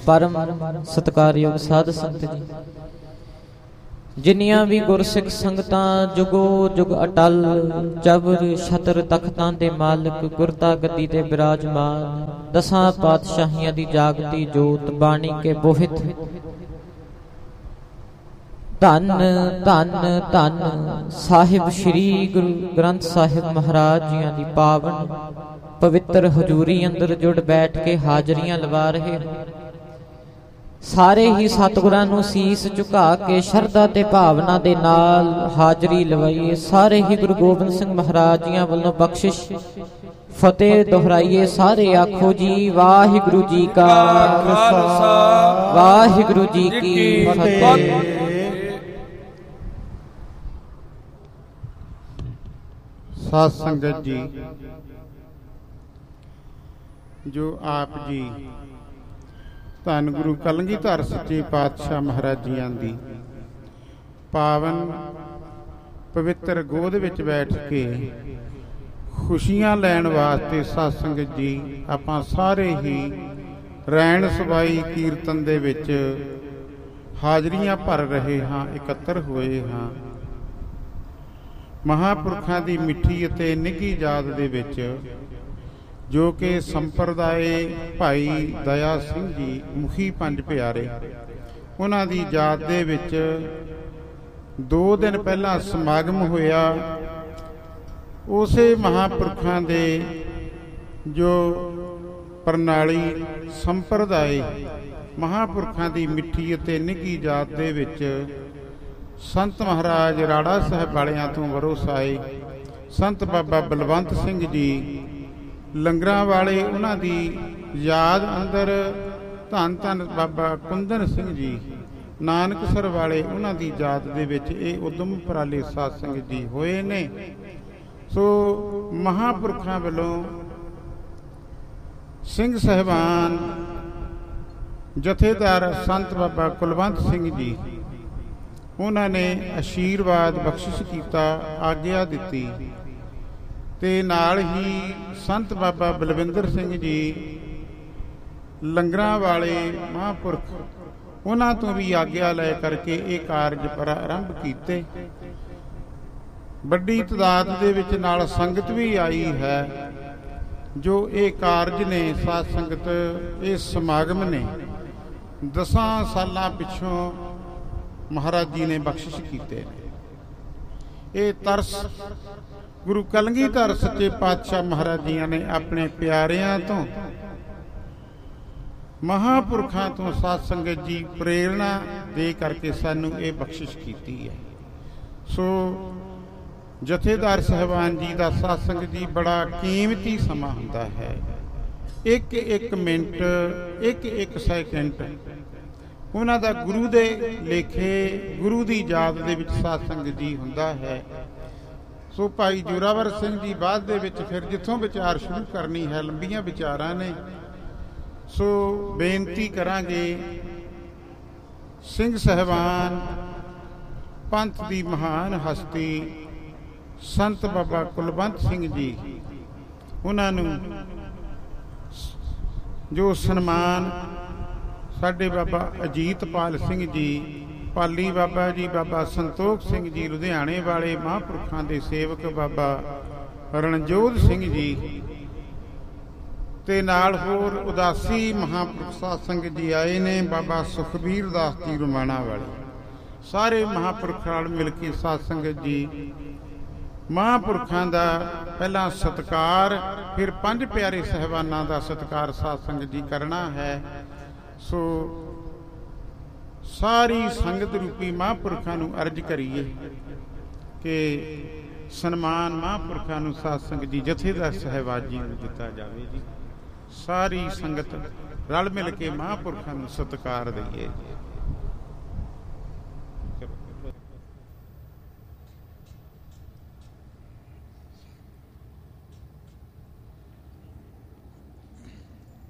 ਪਰਮ ਸਤਿਕਾਰਯੋਗ ਸਾਧ ਸੰਗਤ ਜੀ, ਜਿੰਨੀਆਂ ਵੀ ਗੁਰਸਿੱਖ ਸੰਗਤਾਂ ਜੁਗੋ ਜੁਗ ਅਟਲ ਜਬਰ ਛਤਰ ਤਖਤਾਂ ਦੇ ਮਾਲਕ ਗੁਰਤਾ ਗੱਦੀ ਤੇ ਬਿਰਾਜਮਾਨ ਦਸਾਂ ਪਾਤਸ਼ਾਹੀਆਂ ਦੀ ਜਾਗਤੀ ਜੋਤ ਬਾਣੀ ਕੇ ਬੋਹਿਤ ਧੰਨ ਧੰਨ ਧੰਨ ਸਾਹਿਬ ਸ੍ਰੀ ਗੁਰੂ ਗ੍ਰੰਥ ਸਾਹਿਬ ਮਹਾਰਾਜ ਜੀਆਂ ਦੀ ਪਾਵਨ ਪਵਿੱਤਰ ਹਜ਼ੂਰੀ ਅੰਦਰ ਜੁੜ ਬੈਠ ਕੇ ਹਾਜ਼ਰੀਆਂ ਲਵਾ ਰਹੇ ਸਾਰੇ ਹੀ ਸਤਿਗੁਰਾਂ ਨੂੰ ਸੀਸ ਝੁਕਾ ਕੇ ਸ਼ਰਧਾ ਤੇ ਭਾਵਨਾ ਦੇ ਨਾਲ ਹਾਜ਼ਰੀ ਲਵਾਈਏ। ਸਾਰੇ ਹੀ ਗੁਰੂ ਗੋਬਿੰਦ ਸਿੰਘ ਮਹਾਰਾਜ ਜੀਆਂ ਵੱਲੋਂ ਬਖਸ਼ਿਸ਼ ਫਤਿਹ ਦੁਹਰਾਈਏ। ਸਾਰੇ ਆਖੋ ਜੀ ਵਾਹਿਗੁਰੂ ਜੀ ਕਾ ਖਾਲਸਾ ਵਾਹਿਗੁਰੂ ਜੀ ਕੀ ਫਤਿਹ। ਸਾਧ ਸੰਗਤ ਜੀ, ਜੋ ਆਪ ਜੀ ਧੰਨ ਗੁਰੂ ਕਲਗੀਧਰ ਸੱਚੇ ਪਾਤਸ਼ਾਹ ਮਹਾਰਾਜ ਜੀਆਂ ਦੀ ਪਾਵਨ ਪਵਿੱਤਰ ਗੋਦ ਵਿੱਚ ਬੈਠ ਕੇ ਖੁਸ਼ੀਆਂ ਲੈਣ ਵਾਸਤੇ ਸਾਧ ਸੰਗਤ ਜੀ ਆਪਾਂ ਸਾਰੇ ਹੀ ਰੈਣ ਸਬਾਈ ਕੀਰਤਨ ਦੇ ਵਿੱਚ ਹਾਜ਼ਰੀਆਂ ਭਰ ਰਹੇ ਹਾਂ, ਇਕੱਤਰ ਹੋਏ ਹਾਂ। ਮਹਾਂਪੁਰਖਾਂ ਦੀ ਮਿੱਠੀ ਅਤੇ ਨਿੱਘੀ ਯਾਦ ਦੇ ਵਿੱਚ, ਜੋ ਕਿ ਸੰਪਰਦਾਇ ਭਾਈ ਦਇਆ ਸਿੰਘ ਜੀ ਮੁਖੀ ਪੰਜ ਪਿਆਰੇ, ਉਹਨਾਂ ਦੀ ਯਾਦ ਦੇ ਵਿੱਚ 2 ਦਿਨ ਪਹਿਲਾਂ ਸਮਾਗਮ ਹੋਇਆ। ਉਸੇ ਮਹਾਂਪੁਰਖਾਂ ਦੇ ਜੋ ਪ੍ਰਣਾਲੀ ਸੰਪਰਦਾਇ ਮਹਾਂਪੁਰਖਾਂ ਦੀ ਮਿੱਠੀ ਅਤੇ ਨਿੱਘੀ ਯਾਦ ਦੇ ਵਿੱਚ ਸੰਤ ਮਹਾਰਾਜ ਰਾੜਾ ਸਾਹਿਬ ਵਾਲਿਆਂ ਤੋਂ ਵਰੋਸ ਆਏ ਸੰਤ ਬਾਬਾ ਬਲਵੰਤ ਸਿੰਘ ਜੀ ਲੰਗਰਾਂ ਵਾਲੇ, ਉਹਨਾਂ ਦੀ ਯਾਦ ਅੰਦਰ ਧੰਨ ਧੰਨ ਬਾਬਾ ਕੁੰਦਨ ਸਿੰਘ ਜੀ ਨਾਨਕਸਰ ਵਾਲੇ, ਉਹਨਾਂ ਦੀ ਯਾਦ ਦੇ ਵਿੱਚ ਇਹ ਉਦਮ ਉਪਰਾਲੇ ਸਾਧ ਸੰਗਤ ਜੀ ਹੋਏ ਨੇ। ਸੋ ਮਹਾਂਪੁਰਖਾਂ ਵੱਲੋਂ ਸਿੰਘ ਸਾਹਿਬਾਨ ਜਥੇਦਾਰ ਸੰਤ ਬਾਬਾ ਕੁਲਵੰਤ ਸਿੰਘ ਜੀ, ਉਹਨਾਂ ਨੇ ਆਸ਼ੀਰਵਾਦ ਬਖਸ਼ਿਸ਼ ਕੀਤਾ, ਆਗਿਆ ਦਿੱਤੀ, ਤੇ ਨਾਲ ਹੀ ਸੰਤ ਬਾਬਾ ਬਲਵਿੰਦਰ ਸਿੰਘ ਜੀ ਲੰਗਰਾਂ ਵਾਲੇ ਮਹਾਂਪੁਰਖ, ਉਹਨਾਂ ਤੋਂ ਵੀ ਆਗਿਆ ਲੈ ਕਰਕੇ ਇਹ ਕਾਰਜ ਪ੍ਰਾਰੰਭ ਕੀਤੇ। ਵੱਡੀ ਤਾਦਾਦ ਦੇ ਵਿੱਚ ਨਾਲ ਸੰਗਤ ਵੀ ਆਈ ਹੈ। ਜੋ ਇਹ ਕਾਰਜ ਨੇ ਸਾਧ ਸੰਗਤ, ਇਹ ਸਮਾਗਮ ਨੇ 10 ਸਾਲਾਂ ਪਿੱਛੋਂ ਮਹਾਰਾਜ ਜੀ ਨੇ ਬਖਸ਼ਿਸ਼ ਕੀਤੇ ਨੇ। ਇਹ ਤਰਸ ਗੁਰੂ ਕਲਗੀਧਰ ਸੱਚੇ ਪਾਤਸ਼ਾਹ ਮਹਾਰਾਜ ਜੀਆਂ ਨੇ ਆਪਣੇ ਪਿਆਰਿਆਂ ਤੋਂ, ਮਹਾਂਪੁਰਖਾਂ ਤੋਂ ਸਾਧ ਸੰਗਤ ਜੀ ਪ੍ਰੇਰਣਾ ਦੇ ਕਰਕੇ ਸਾਨੂੰ ਇਹ ਬਖਸ਼ਿਸ਼ ਕੀਤੀ ਹੈ। ਸੋ ਜਥੇਦਾਰ ਸਾਹਿਬਾਨ ਜੀ ਦਾ ਸਾਧ ਸੰਗਤ ਜੀ ਬੜਾ ਕੀਮਤੀ ਸਮਾਂ ਹੁੰਦਾ ਹੈ। ਇੱਕ ਇੱਕ ਮਿੰਟ, ਇੱਕ ਇੱਕ ਸੈਕਿੰਡ ਉਹਨਾਂ ਦਾ ਗੁਰੂ ਦੇ ਲੇਖੇ, ਗੁਰੂ ਦੀ ਯਾਦ ਦੇ ਵਿੱਚ ਸਾਧ ਸੰਗਤ ਜੀ ਹੁੰਦਾ ਹੈ। ਸੋ ਭਾਈ ਜੋਰਾਵਰ ਸਿੰਘ ਜੀ ਬਾਅਦ ਦੇ ਵਿੱਚ ਫਿਰ ਜਿੱਥੋਂ ਵਿਚਾਰ ਸ਼ੁਰੂ ਕਰਨੀ ਹੈ, ਲੰਬੀਆਂ ਵਿਚਾਰਾਂ ਨੇ, ਸੋ ਬੇਨਤੀ ਕਰਾਂਗੇ ਸਿੰਘ ਸਾਹਿਬਾਨ ਪੰਥ ਦੀ ਮਹਾਨ ਹਸਤੀ ਸੰਤ ਬਾਬਾ ਕੁਲਵੰਤ ਸਿੰਘ ਜੀ, ਉਹਨਾਂ ਨੂੰ ਜੋ ਸਨਮਾਨ ਸਾਡੇ ਬਾਬਾ ਅਜੀਤਪਾਲ ਸਿੰਘ ਜੀ, ਪਾਲੀ ਬਾਬਾ ਜੀ, ਬਾਬਾ ਸੰਤੋਖ ਸਿੰਘ ਜੀ ਲੁਧਿਆਣੇ ਵਾਲੇ ਮਹਾਂਪੁਰਖਾਂ ਦੇ ਸੇਵਕ ਬਾਬਾ ਰਣਜੋਧ ਸਿੰਘ ਜੀ, ਤੇ ਨਾਲ ਹੋਰ ਉਦਾਸੀ ਮਹਾਂਪੁਰਖ ਸਾਧ ਸੰਗਤ ਜੀ ਆਏ ਨੇ, ਬਾਬਾ ਸੁਖਬੀਰ ਦਾਸ ਜੀ ਰੁਮਾਣਾ ਵਾਲੇ, ਸਾਰੇ ਮਹਾਂਪੁਰਖ ਨਾਲ ਮਿਲ ਕੇ ਸਾਧ ਸੰਗਤ ਜੀ ਮਹਾਂਪੁਰਖਾਂ ਦਾ ਪਹਿਲਾਂ ਸਤਿਕਾਰ, ਫਿਰ ਪੰਜ ਪਿਆਰੇ ਸਾਹਿਬਾਨਾਂ ਦਾ ਸਤਿਕਾਰ ਸਾਧ ਸੰਗਤ ਜੀ ਕਰਨਾ ਹੈ। ਸੋ ਸਾਰੀ ਸੰਗਤ ਰੂਪੀ ਮਹਾਂਪੁਰਖਾਂ ਨੂੰ ਅਰਜ਼ ਕਰੀਏ ਕਿ ਸਨਮਾਨ ਮਹਾਂਪੁਰਖਾਂ ਨੂੰ ਸਾਧ ਸੰਗਤ ਜੀ ਜਥੇਦਾਰ ਸਾਹਿਬਾਨ ਜੀ ਨੂੰ ਦਿੱਤਾ ਜਾਵੇ ਜੀ। ਸਾਰੀ ਸੰਗਤ ਰਲ ਮਿਲ ਕੇ ਮਹਾਂਪੁਰਖਾਂ ਨੂੰ ਸਤਿਕਾਰ ਦਈਏ।